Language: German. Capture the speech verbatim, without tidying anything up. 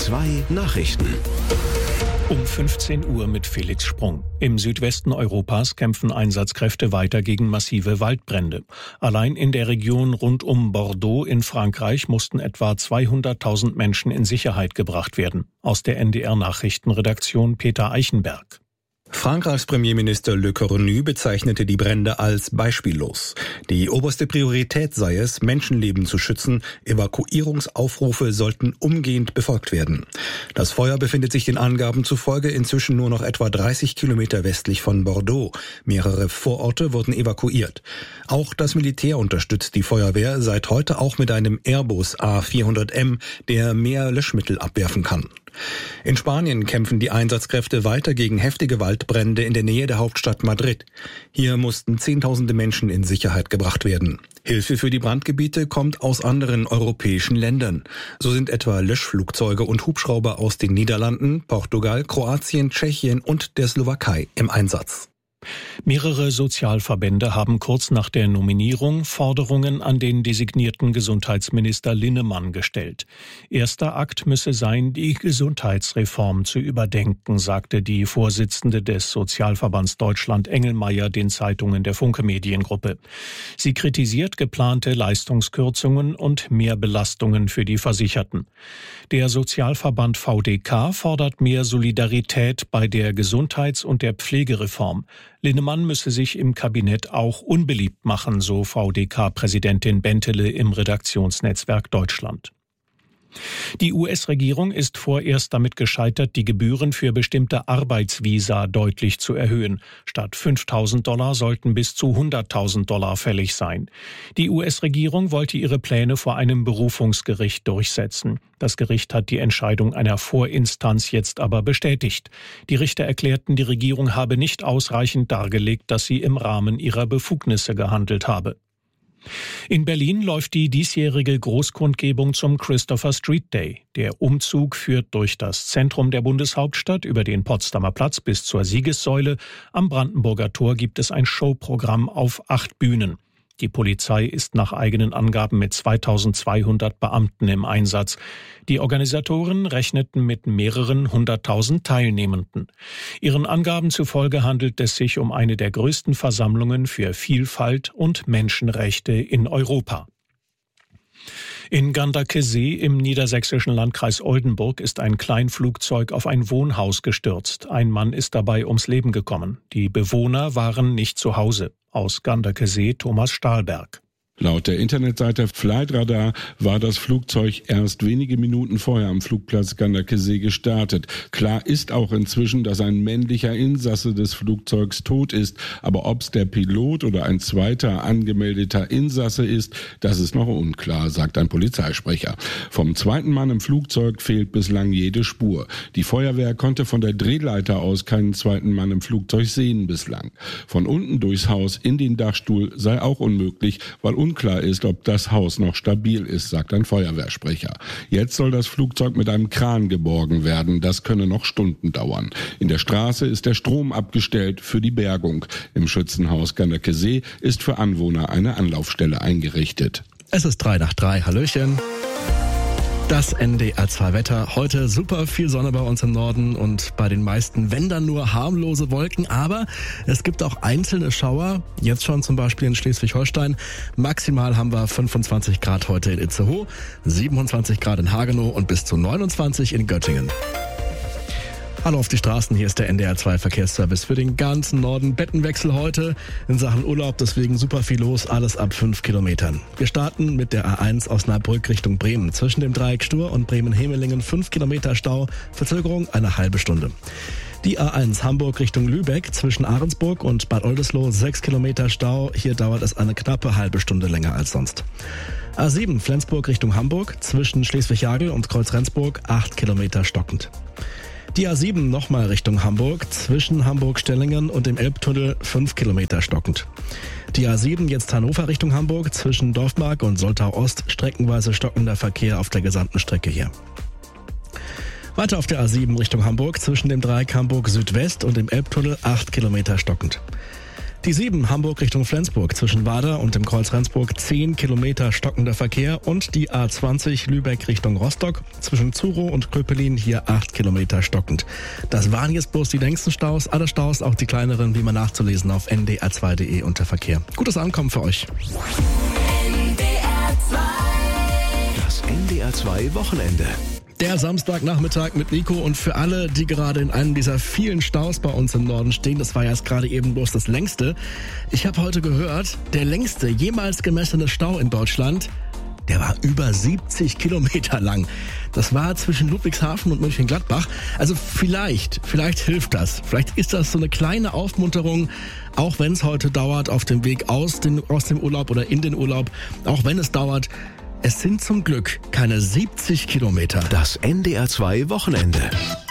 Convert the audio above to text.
zwei Nachrichten. Um fünfzehn Uhr mit Felix Sprung. Im Südwesten Europas kämpfen Einsatzkräfte weiter gegen massive Waldbrände. Allein in der Region rund um Bordeaux in Frankreich mussten etwa zweihunderttausend Menschen in Sicherheit gebracht werden. Aus der N D R-Nachrichtenredaktion Peter Eichenberg. Frankreichs Premierminister Le Cornu bezeichnete die Brände als beispiellos. Die oberste Priorität sei es, Menschenleben zu schützen. Evakuierungsaufrufe sollten umgehend befolgt werden. Das Feuer befindet sich den Angaben zufolge inzwischen nur noch etwa dreißig Kilometer westlich von Bordeaux. Mehrere Vororte wurden evakuiert. Auch das Militär unterstützt die Feuerwehr seit heute auch mit einem Airbus A vierhundert M, der mehr Löschmittel abwerfen kann. In Spanien kämpfen die Einsatzkräfte weiter gegen heftige Waldbrände in der Nähe der Hauptstadt Madrid. Hier mussten Zehntausende Menschen in Sicherheit gebracht werden. Hilfe für die Brandgebiete kommt aus anderen europäischen Ländern. So sind etwa Löschflugzeuge und Hubschrauber aus den Niederlanden, Portugal, Kroatien, Tschechien und der Slowakei im Einsatz. Mehrere Sozialverbände haben kurz nach der Nominierung Forderungen an den designierten Gesundheitsminister Linnemann gestellt. Erster Akt müsse sein, die Gesundheitsreform zu überdenken, sagte die Vorsitzende des Sozialverbands Deutschland Engelmeier den Zeitungen der Funke Mediengruppe. Sie kritisiert geplante Leistungskürzungen und Mehrbelastungen für die Versicherten. Der Sozialverband V D K fordert mehr Solidarität bei der Gesundheits- und der Pflegereform. Linnemann müsse sich im Kabinett auch unbeliebt machen, so V D K-Präsidentin Bentele im Redaktionsnetzwerk Deutschland. Die U S-Regierung ist vorerst damit gescheitert, die Gebühren für bestimmte Arbeitsvisa deutlich zu erhöhen. Statt fünftausend Dollar sollten bis zu hunderttausend Dollar fällig sein. Die U S-Regierung wollte ihre Pläne vor einem Berufungsgericht durchsetzen. Das Gericht hat die Entscheidung einer Vorinstanz jetzt aber bestätigt. Die Richter erklärten, die Regierung habe nicht ausreichend dargelegt, dass sie im Rahmen ihrer Befugnisse gehandelt habe. In Berlin läuft die diesjährige Großkundgebung zum Christopher Street Day. Der Umzug führt durch das Zentrum der Bundeshauptstadt über den Potsdamer Platz bis zur Siegessäule. Am Brandenburger Tor gibt es ein Showprogramm auf acht Bühnen. Die Polizei ist nach eigenen Angaben mit zweitausendzweihundert Beamten im Einsatz. Die Organisatoren rechneten mit mehreren hunderttausend Teilnehmenden. Ihren Angaben zufolge handelt es sich um eine der größten Versammlungen für Vielfalt und Menschenrechte in Europa. In Ganderkesee im niedersächsischen Landkreis Oldenburg ist ein Kleinflugzeug auf ein Wohnhaus gestürzt. Ein Mann ist dabei ums Leben gekommen. Die Bewohner waren nicht zu Hause. Aus Ganderkesee Thomas Stahlberg. Laut der Internetseite Flightradar war das Flugzeug erst wenige Minuten vorher am Flugplatz Ganderkesee gestartet. Klar ist auch inzwischen, dass ein männlicher Insasse des Flugzeugs tot ist. Aber ob es der Pilot oder ein zweiter angemeldeter Insasse ist, das ist noch unklar, sagt ein Polizeisprecher. Vom zweiten Mann im Flugzeug fehlt bislang jede Spur. Die Feuerwehr konnte von der Drehleiter aus keinen zweiten Mann im Flugzeug sehen bislang. Von unten durchs Haus in den Dachstuhl sei auch unmöglich, weil unklar ist, ob das Haus noch stabil ist, sagt ein Feuerwehrsprecher. Jetzt soll das Flugzeug mit einem Kran geborgen werden. Das könne noch Stunden dauern. In der Straße ist der Strom abgestellt für die Bergung. Im Schützenhaus Ganderkesee ist für Anwohner eine Anlaufstelle eingerichtet. Es ist drei nach drei. Hallöchen. Das N D R zwei Wetter. Heute super viel Sonne bei uns im Norden und bei den meisten, wenn dann nur harmlose Wolken. Aber es gibt auch einzelne Schauer. Jetzt schon zum Beispiel in Schleswig-Holstein. Maximal haben wir fünfundzwanzig Grad heute in Itzehoe, siebenundzwanzig Grad in Hagenow und bis zu neunundzwanzig in Göttingen. Hallo auf die Straßen, hier ist der N D R zwei Verkehrsservice für den ganzen Norden. Bettenwechsel heute in Sachen Urlaub, deswegen super viel los, alles ab fünf Kilometern. Wir starten mit der A eins aus Nabrück Richtung Bremen. Zwischen dem Dreieck Stur und Bremen-Hemelingen fünf Kilometer Stau, Verzögerung eine halbe Stunde. Die A eins Hamburg Richtung Lübeck zwischen Ahrensburg und Bad Oldesloe sechs Kilometer Stau. Hier dauert es eine knappe halbe Stunde länger als sonst. A sieben Flensburg Richtung Hamburg zwischen Schleswig-Jagel und Kreuz-Rendsburg acht Kilometer stockend. Die A sieben nochmal Richtung Hamburg, zwischen Hamburg-Stellingen und dem Elbtunnel fünf Kilometer stockend. Die A sieben jetzt Hannover Richtung Hamburg, zwischen Dorfmark und Soltau-Ost streckenweise stockender Verkehr auf der gesamten Strecke hier. Weiter auf der A sieben Richtung Hamburg, zwischen dem Dreieck Hamburg Südwest und dem Elbtunnel acht Kilometer stockend. Die sieben Hamburg Richtung Flensburg zwischen Wader und dem Kreuz Rendsburg zehn Kilometer stockender Verkehr und die A zwanzig Lübeck Richtung Rostock zwischen Zurow und Köpelin hier acht Kilometer stockend. Das waren jetzt bloß die längsten Staus, alle Staus, auch die kleineren, wie man nachzulesen auf n d r zwei punkt d e unter Verkehr. Gutes Ankommen für euch. N D R zwei. Das N D R zwei Wochenende. Der Samstagnachmittag mit Nico und für alle, die gerade in einem dieser vielen Staus bei uns im Norden stehen, das war ja jetzt gerade eben bloß das längste. Ich habe heute gehört, der längste jemals gemessene Stau in Deutschland, der war über siebzig Kilometer lang. Das war zwischen Ludwigshafen und Mönchengladbach. Also vielleicht, vielleicht hilft das. Vielleicht ist das so eine kleine Aufmunterung, auch wenn es heute dauert auf dem Weg aus, den, aus dem Urlaub oder in den Urlaub, auch wenn es dauert. Es sind zum Glück keine siebzig Kilometer. Das N D R zwei Wochenende.